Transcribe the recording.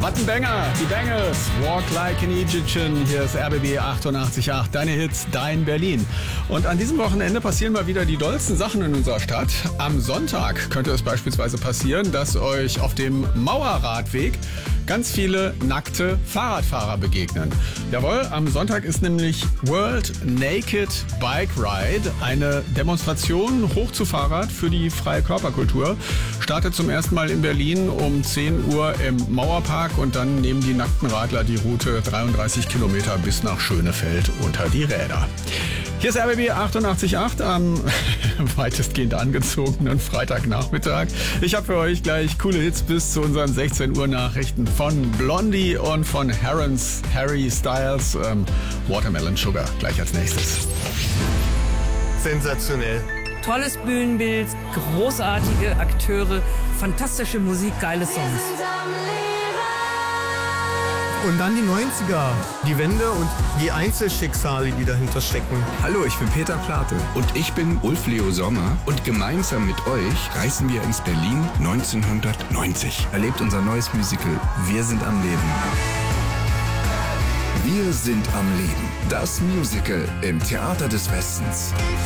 Was ein Banger, die Bangles, Walk Like an Egyptian, hier ist RBB 88.8, deine Hits, dein Berlin. Und an diesem Wochenende passieren mal wieder die dollsten Sachen in unserer Stadt. Am Sonntag könnte es beispielsweise passieren, dass euch auf dem Mauerradweg ganz viele nackte Fahrradfahrer begegnen. Jawohl, am Sonntag ist nämlich World Naked Bike Ride, eine Demonstration hoch zu Fahrrad für die freie Körperkultur. Startet zum ersten Mal in Berlin um 10 Uhr im Mauerpark und dann nehmen die nackten Radler die Route 33 Kilometer bis nach Schönefeld unter die Räder. Hier ist RBB 88.8 am weitestgehend angezogenen Freitagnachmittag. Ich habe für euch gleich coole Hits bis zu unseren 16 Uhr Nachrichten von Blondie und von Harry Styles. Watermelon Sugar gleich als nächstes. Sensationell. Tolles Bühnenbild, großartige Akteure, fantastische Musik, geile Songs. Und dann die 90er, die Wende und die Einzelschicksale, die dahinter stecken. Hallo, ich bin Peter Plate. Und ich bin Ulf Leo Sommer. Und gemeinsam mit euch reisen wir ins Berlin 1990. Erlebt unser neues Musical Wir sind am Leben. Wir sind am Leben. Das Musical im Theater des Westens.